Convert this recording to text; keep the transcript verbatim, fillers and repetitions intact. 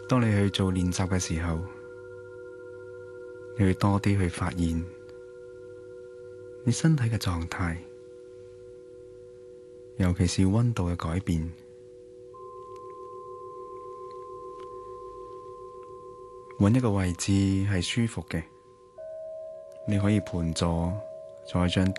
當你去做練習嘅時候，你會多啲去發現你身體嘅狀態，尤其是溫度嘅改變。揾一個位置係舒服嘅，你可以盤坐，坐喺張